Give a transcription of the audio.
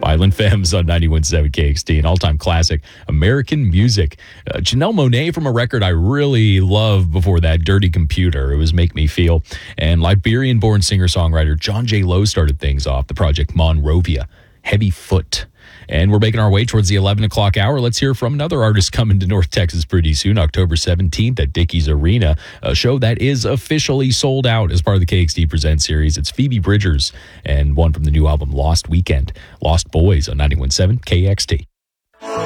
Violent Femmes on 91.7 KXT, an all-time classic, American Music. Janelle Monáe from a record I really loved before that, Dirty Computer. It was Make Me Feel. And Liberian-born singer-songwriter John J. Lowe started things off, the project Monrovia, Heavy Foot. And we're making our way towards the 11 o'clock hour. Let's hear from another artist coming to North Texas pretty soon, October 17th at Dickies Arena, a show that is officially sold out as part of the KXT Presents series. It's Phoebe Bridgers and one from the new album Lost Weekend, Lost Boys on 91.7 KXT.